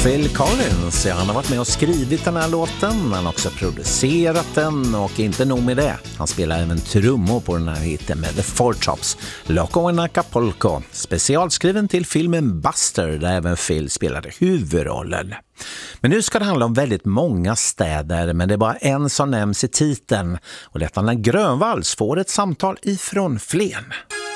Phil Collins, han har varit med och skrivit den här låten, han har också producerat den och inte nog med det. Han spelar även trummor på den här hiten med The Four Tops, Loco in Acapulco, specialskriven till filmen Buster där även Phil spelade huvudrollen. Men nu ska det handla om väldigt många städer, men det är bara en som nämns i titeln och detta när Grönvalls får ett samtal ifrån Flen.